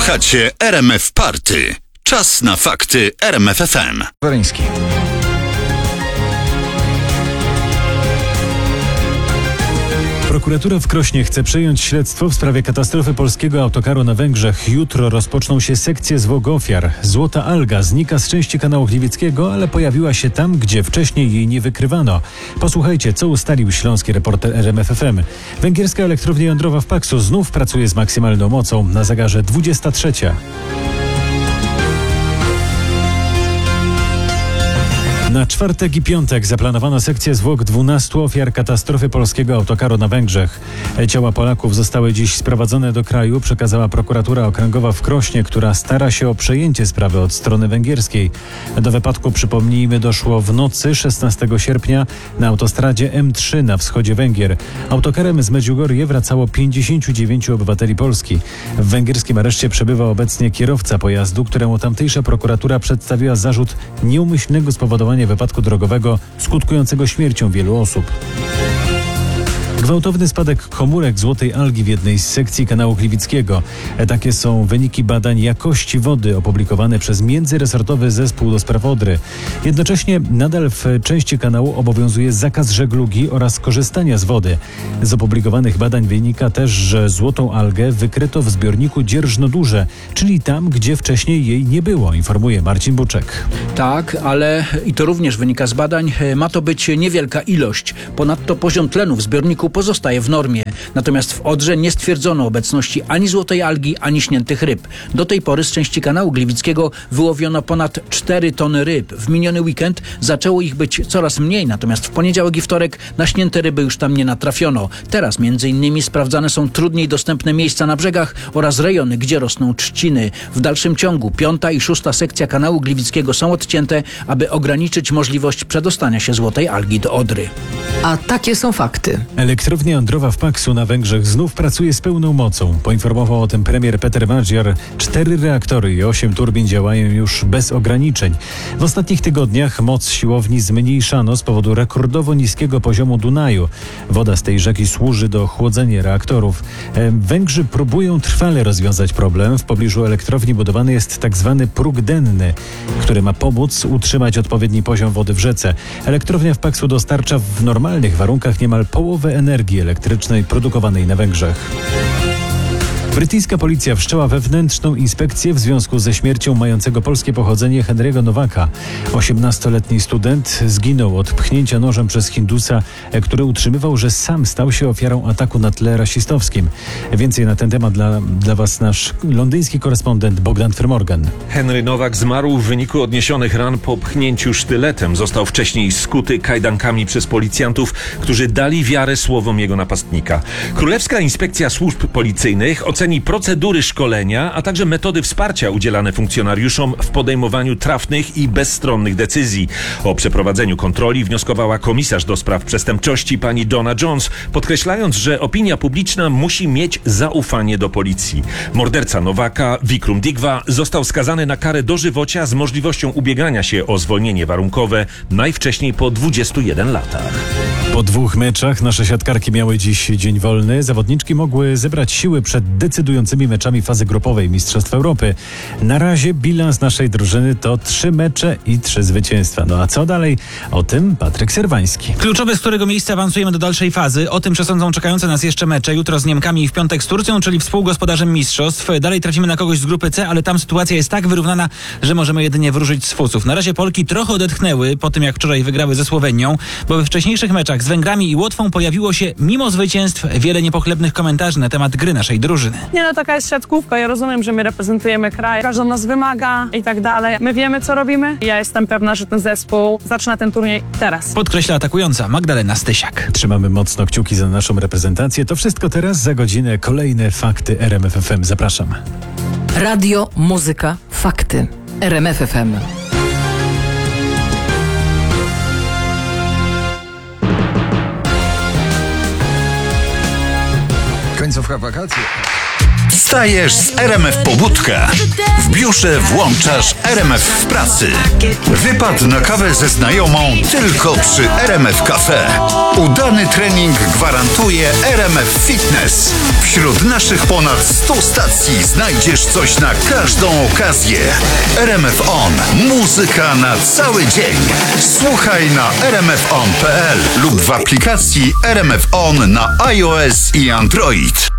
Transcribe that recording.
Słuchacie RMF Party. Czas na fakty RMF FM. Waryński. Prokuratura w Krośnie chce przejąć śledztwo w sprawie katastrofy polskiego autokaru na Węgrzech. Jutro rozpoczną się sekcje zwłok ofiar. Złota alga znika z części kanału Gliwickiego, ale pojawiła się tam, gdzie wcześniej jej nie wykrywano. Posłuchajcie, co ustalił śląski reporter RMF FM. Węgierska elektrownia jądrowa w Paksu znów pracuje z maksymalną mocą. Na zegarze 23. Na czwartek i piątek zaplanowano sekcję zwłok 12 ofiar katastrofy polskiego autokaru na Węgrzech. Ciała Polaków zostały dziś sprowadzone do kraju, przekazała prokuratura okręgowa w Krośnie, która stara się o przejęcie sprawy od strony węgierskiej. Do wypadku, przypomnijmy, doszło w nocy 16 sierpnia na autostradzie M3 na wschodzie Węgier. Autokarem z Medjugorje wracało 59 obywateli Polski. W węgierskim areszcie przebywa obecnie kierowca pojazdu, któremu tamtejsza prokuratura przedstawiła zarzut nieumyślnego spowodowania wypadku drogowego skutkującego śmiercią wielu osób. Gwałtowny spadek komórek złotej algi w jednej z sekcji kanału Gliwickiego. Takie są wyniki badań jakości wody opublikowane przez Międzyresortowy Zespół do spraw Odry. Jednocześnie nadal w części kanału obowiązuje zakaz żeglugi oraz korzystania z wody. Z opublikowanych badań wynika też, że złotą algę wykryto w zbiorniku Dzierżno-Duże, czyli tam, gdzie wcześniej jej nie było, informuje Marcin Buczek. Tak, ale i to również wynika z badań, ma to być niewielka ilość. Ponadto poziom tlenu w zbiorniku pozostaje w normie. Natomiast w Odrze nie stwierdzono obecności ani złotej algi, ani śniętych ryb. Do tej pory z części kanału Gliwickiego wyłowiono ponad 4 tony ryb. W miniony weekend zaczęło ich być coraz mniej, natomiast w poniedziałek i wtorek na śnięte ryby już tam nie natrafiono. Teraz m.in. sprawdzane są trudniej dostępne miejsca na brzegach oraz rejony, gdzie rosną trzciny. W dalszym ciągu 5. i 6. sekcja kanału Gliwickiego są odcięte, aby ograniczyć możliwość przedostania się złotej algi do Odry. A takie są fakty. Elektrownia jądrowa w Paksu na Węgrzech znów pracuje z pełną mocą. Poinformował o tym premier Peter Magyar. 4 reaktory i 8 turbin działają już bez ograniczeń. W ostatnich tygodniach moc siłowni zmniejszano z powodu rekordowo niskiego poziomu Dunaju. Woda z tej rzeki służy do chłodzenia reaktorów. Węgrzy próbują trwale rozwiązać problem. W pobliżu elektrowni budowany jest tak zwany próg denny, który ma pomóc utrzymać odpowiedni poziom wody w rzece. Elektrownia w Paksu dostarcza w normalnych warunkach niemal połowę energii elektrycznej produkowanej na Węgrzech. Brytyjska policja wszczęła wewnętrzną inspekcję w związku ze śmiercią mającego polskie pochodzenie Henry'ego Nowaka. 18-letni student zginął od pchnięcia nożem przez Hindusa, który utrzymywał, że sam stał się ofiarą ataku na tle rasistowskim. Więcej na ten temat dla Was nasz londyński korespondent Bogdan Frymorgan. Henry Nowak zmarł w wyniku odniesionych ran po pchnięciu sztyletem. Został wcześniej skuty kajdankami przez policjantów, którzy dali wiarę słowom jego napastnika. Królewska Inspekcja Służb Policyjnych oceni procedury szkolenia, a także metody wsparcia udzielane funkcjonariuszom w podejmowaniu trafnych i bezstronnych decyzji. O przeprowadzeniu kontroli wnioskowała komisarz do spraw przestępczości pani Donna Jones, podkreślając, że opinia publiczna musi mieć zaufanie do policji. Morderca Nowaka, Vikram Digwa, został skazany na karę dożywocia z możliwością ubiegania się o zwolnienie warunkowe najwcześniej po 21 latach. Po 2 meczach nasze siatkarki miały dziś dzień wolny. Zawodniczki mogły zebrać siły przed decydującymi meczami fazy grupowej Mistrzostw Europy. Na razie bilans naszej drużyny to 3 mecze i 3 zwycięstwa. No a co dalej? O tym Patryk Serwański. Kluczowe, z którego miejsca awansujemy do dalszej fazy. O tym przesądzą czekające nas jeszcze mecze. Jutro z Niemkami i w piątek z Turcją, czyli współgospodarzem mistrzostw. Dalej trafimy na kogoś z grupy C, ale tam sytuacja jest tak wyrównana, że możemy jedynie wróżyć z fusów. Na razie Polki trochę odetchnęły po tym, jak wczoraj wygrały ze Słowenią, bo we wcześniejszych meczach z Węgrami i Łotwą pojawiło się, mimo zwycięstw, wiele niepochlebnych komentarzy na temat gry naszej drużyny. Nie, no taka jest siatkówka. Ja rozumiem, że my reprezentujemy kraj, każdy nas wymaga i tak dalej. My wiemy, co robimy. Ja jestem pewna, że ten zespół zaczyna ten turniej teraz. Podkreśla atakująca Magdalena Stysiak. Trzymamy mocno kciuki za naszą reprezentację. To wszystko teraz, za godzinę kolejne fakty RMF FM. Zapraszam. Radio, muzyka, fakty. RMF FM. Końcówka wakacji. Wstajesz z RMF Pobudka. W biurze włączasz RMF w pracy. Wypad na kawę ze znajomą tylko przy RMF Cafe. Udany trening gwarantuje RMF Fitness. Wśród naszych ponad 100 stacji znajdziesz coś na każdą okazję. RMF On. Muzyka na cały dzień. Słuchaj na rmfon.pl lub w aplikacji RMF On na iOS i Android.